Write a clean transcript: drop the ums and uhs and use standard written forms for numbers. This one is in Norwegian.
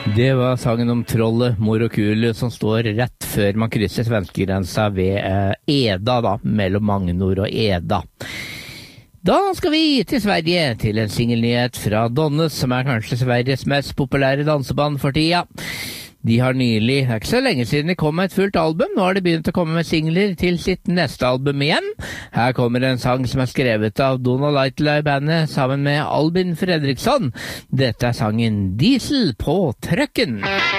Det var sangen om trollet Mor og Kul som står rett før man krysser svenskegrensa ved Eda, da, mellom Magnor og Eda. Da skal vi til Sverige, til en singelnyhet fra Donnes, som kanskje Sveriges mest populære danseband for tida. De har nylig, det ikke så lenge siden de kom med et fullt album, nå har de begynt å komme med singler til sitt neste album igjen. Her kommer en sang som skrevet av Donald Lightly bandet sammen med Albin Fredriksson. Dette sangen Diesel på Trøkken.